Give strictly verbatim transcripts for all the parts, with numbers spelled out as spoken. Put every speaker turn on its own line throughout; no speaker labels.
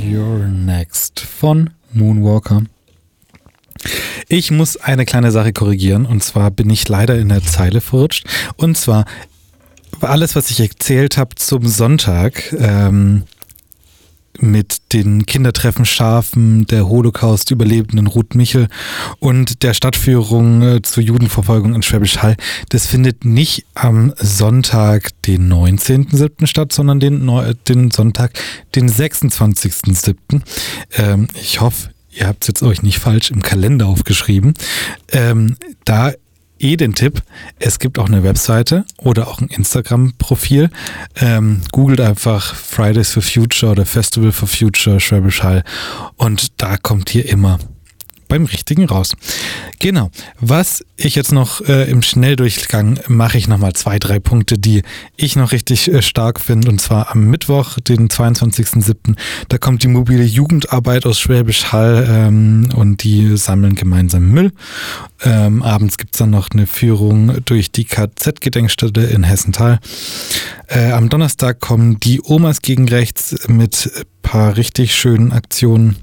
You're Next von Moonwalker. Ich muss eine kleine Sache korrigieren, und zwar bin ich leider in der Zeile verrutscht. Und zwar alles, was ich erzählt habe zum Sonntag, ähm, mit den Kindertreffen Schafen, der Holocaust-Überlebenden Ruth Michel und der Stadtführung äh, zur Judenverfolgung in Schwäbisch Hall. Das findet nicht am Sonntag, den neunzehnten siebten statt, sondern den, den Sonntag, den sechsundzwanzigsten siebten Ähm, ich hoffe, ihr habt es jetzt euch nicht falsch im Kalender aufgeschrieben. Ähm, da eh den Tipp, es gibt auch eine Webseite oder auch ein Instagram-Profil. Ähm, googelt einfach Fridays for Future oder Festival for Future Schwäbisch Hall und da kommt ihr immer beim Richtigen raus. Genau. Was ich jetzt noch äh, im Schnelldurchgang mache ich nochmal zwei, drei Punkte, die ich noch richtig äh, stark finde. Und zwar am Mittwoch, den zweiundzwanzigsten siebten Da kommt die mobile Jugendarbeit aus Schwäbisch Hall ähm, und die sammeln gemeinsam Müll. Ähm, abends gibt es dann noch eine Führung durch die K Z-Gedenkstätte in Hessenthal. Äh, am Donnerstag kommen die Omas gegen Rechts mit ein paar richtig schönen Aktionen.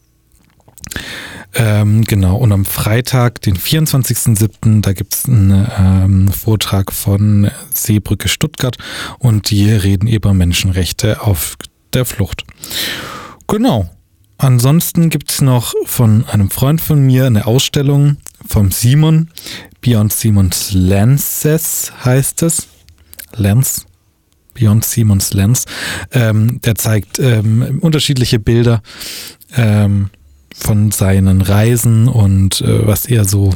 Ähm, genau, und am Freitag, den vierundzwanzigsten siebten da gibt es einen ähm, Vortrag von Seebrücke Stuttgart und die reden über Menschenrechte auf der Flucht. Genau. Ansonsten gibt es noch von einem Freund von mir eine Ausstellung vom Simon, Beyond Simon's Lenses heißt es. Lens. Beyond Simon's Lens. Ähm, der zeigt ähm, unterschiedliche Bilder ähm, von seinen Reisen und äh, was er so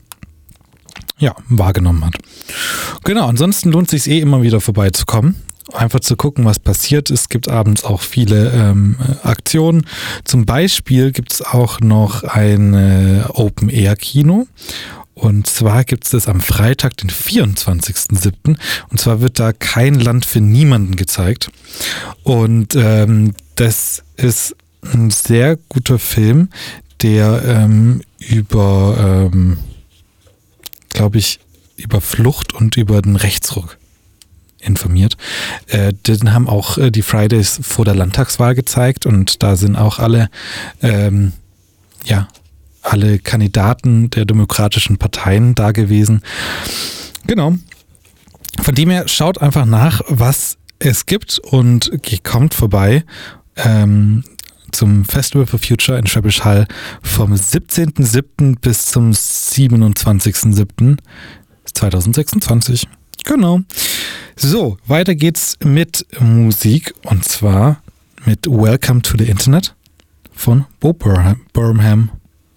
ja, wahrgenommen hat. Genau, ansonsten lohnt es sich eh immer wieder vorbeizukommen. Einfach zu gucken, was passiert. Es gibt abends auch viele ähm, Aktionen. Zum Beispiel gibt es auch noch ein äh, Open-Air-Kino. Und zwar gibt es das am Freitag, den vierundzwanzigsten siebten Und zwar wird da Kein Land für Niemanden gezeigt. Und ähm, das ist ein sehr guter Film, der ähm, über, ähm, glaube ich, über Flucht und über den Rechtsruck informiert. Äh, den haben auch äh, die Fridays vor der Landtagswahl gezeigt und da sind auch alle, ähm, ja, alle Kandidaten der demokratischen Parteien da gewesen. Genau. Von dem her schaut einfach nach, was es gibt und kommt vorbei. Ähm, zum Festival for Future in Schwäbisch Hall vom siebzehnten siebten bis zum siebenundzwanzigsten siebten zweitausendsechsundzwanzig. Genau. So, weiter geht's mit Musik und zwar mit Welcome to the Internet von Bo Burnham.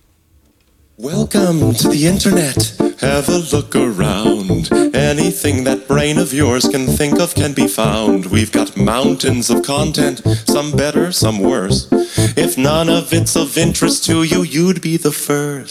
Welcome to the Internet. Have a look around. Anything that brain of yours can think of can be found. We've got mountains of content, some better, some worse. If none of it's of interest to you, you'd be the first.